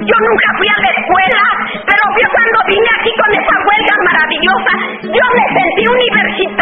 Yo nunca fui a la escuela, pero yo cuando vine aquí con esa huelga maravillosa, yo me sentí universitaria.